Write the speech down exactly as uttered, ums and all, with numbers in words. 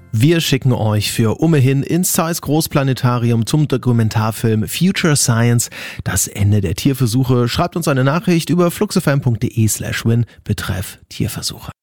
Wir schicken euch für ohnehin ins Zeiss Großplanetarium zum Dokumentarfilm Future Science, das Ende der Tierversuche. Schreibt uns eine Nachricht über fluxfm.de slash win betreff Tierversuche.